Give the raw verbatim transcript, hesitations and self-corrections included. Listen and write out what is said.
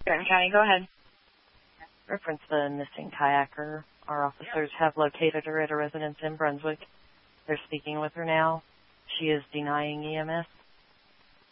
Benton County, go ahead. Reference the missing kayaker. Our officers have located her at a residence in Brunswick. They're speaking with her now. She is denying E M S.